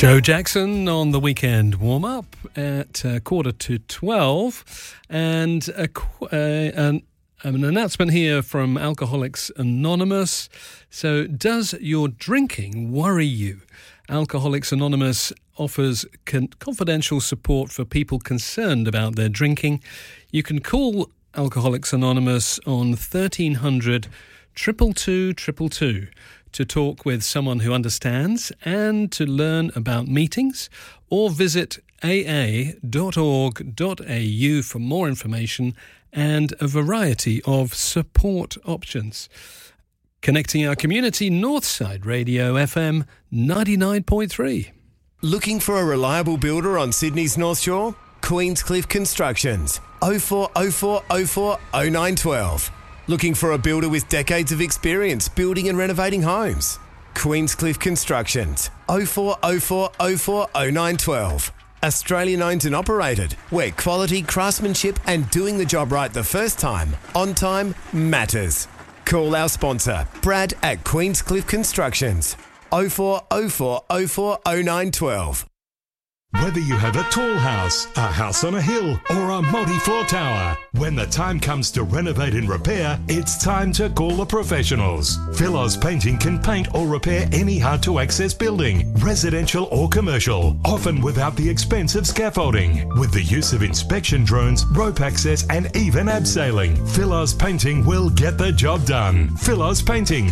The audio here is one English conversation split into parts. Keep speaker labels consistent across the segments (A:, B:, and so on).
A: Joe Jackson on the weekend warm-up at 11:45, and an announcement here from Alcoholics Anonymous. So, does your drinking worry you? Alcoholics Anonymous offers confidential support for people concerned about their drinking. You can call Alcoholics Anonymous on 1300 222 222 to talk with someone who understands and to learn about meetings, or visit aa.org.au for more information and a variety of support options. Connecting our community, Northside Radio FM 99.3.
B: Looking for a reliable builder on Sydney's North Shore? Queenscliff Constructions, 0404 04 0912. Looking for a builder with decades of experience building and renovating homes? Queenscliff Constructions, 0404 04 0912. Australian owned and operated, where quality, craftsmanship and doing the job right the first time, on time, matters. Call our sponsor, Brad at Queenscliff Constructions, 0404 04 0912.
C: Whether you have a tall house, a house on a hill, or a multi-floor tower, when the time comes to renovate and repair, it's time to call the professionals. Philos Painting can paint or repair any hard-to-access building, residential or commercial, often without the expense of scaffolding. With the use of inspection drones, rope access, and even abseiling, Philos Painting will get the job done. Philos Painting,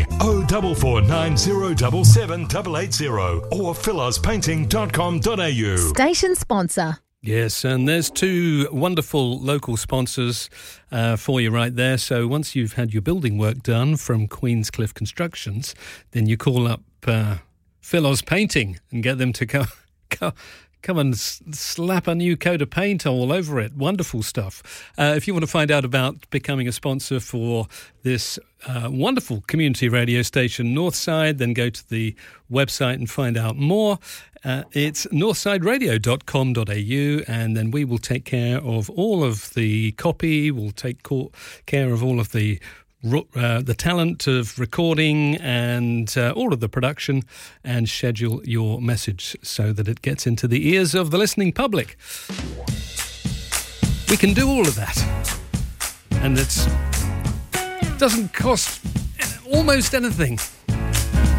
C: 0449077880 or philospainting.com.au.
D: Station sponsor.
A: Yes, and there's two wonderful local sponsors for you right there. So once you've had your building work done from Queenscliff Constructions, then you call up Philos Painting and get them to come and slap a new coat of paint all over it. Wonderful stuff. If you want to find out about becoming a sponsor for this wonderful community radio station, Northside, then go to the website and find out more. It's northsideradio.com.au, and then we will take care of all of the copy, we'll take care of all of the talent of recording and all of the production, and schedule your message so that it gets into the ears of the listening public. We can do all of that, and it doesn't cost almost anything.